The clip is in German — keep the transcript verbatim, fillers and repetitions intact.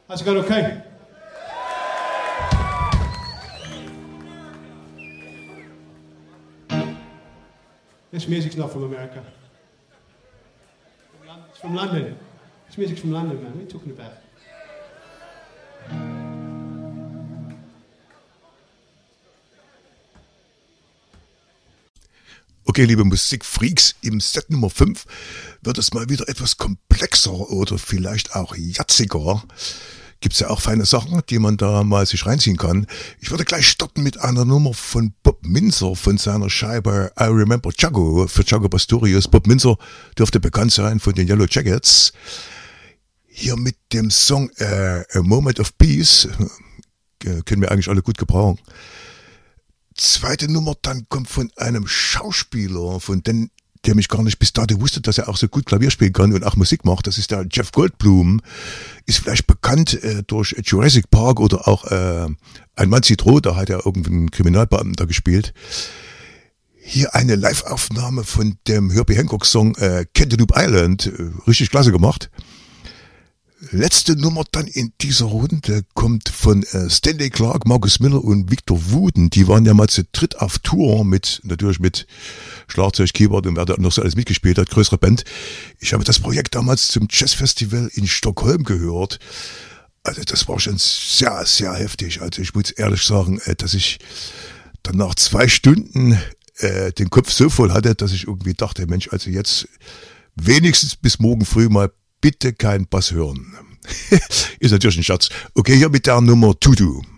How's it going? Okay? This music's not from America. It's from London. This music's from London, man. What are you talking about? Okay, liebe Musikfreaks, im Set Nummer fünf wird es mal wieder etwas komplexer oder vielleicht auch jatziger. Gibt's ja auch feine Sachen, die man da mal sich reinziehen kann. Ich würde gleich starten mit einer Nummer von Bob Minzer von seiner Scheibe I Remember Jago für Jago Pastorius. Bob Minzer dürfte bekannt sein von den Yellow Jackets. Hier mit dem Song äh, A Moment of Peace, äh, können wir eigentlich alle gut gebrauchen. Zweite Nummer dann kommt von einem Schauspieler, von dem, der mich gar nicht bis dato wusste, dass er auch so gut Klavier spielen kann und auch Musik macht. Das ist der Jeff Goldblum. Ist vielleicht bekannt äh, durch Jurassic Park oder auch äh, Ein Mann zieht rot, da hat er irgendeinen Kriminalbeamten da gespielt. Hier eine Live-Aufnahme von dem Herbie Hancock-Song äh, Cantaloupe Island. Äh, richtig klasse gemacht. Letzte Nummer dann in dieser Runde kommt von äh, Stanley Clarke, Marcus Miller und Victor Wooten. Die waren ja mal zu dritt auf Tour mit, natürlich mit Schlagzeug, Keyboard und wer da noch so alles mitgespielt hat, größere Band. Ich habe das Projekt damals zum Jazzfestival in Stockholm gehört. Also das war schon sehr, sehr heftig. Also ich muss ehrlich sagen, äh, dass ich dann nach zwei Stunden äh, den Kopf so voll hatte, dass ich irgendwie dachte, Mensch, also jetzt wenigstens bis morgen früh mal bitte kein Bass hören. Ist natürlich ein Scherz. Okay, hier mit der Nummer Tutu.